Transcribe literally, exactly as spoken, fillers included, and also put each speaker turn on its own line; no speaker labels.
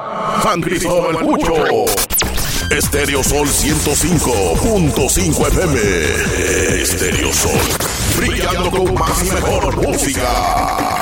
San Cristóbal Pucho. Estéreo Sol ciento cinco punto cinco F M. Estéreo Sol, brillando con más y mejor música.